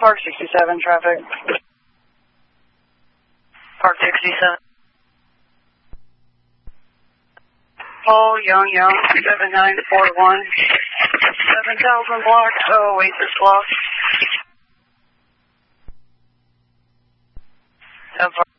Park 67 traffic. Park 67. Paul Young, 7941. 7000 block, Oasis block.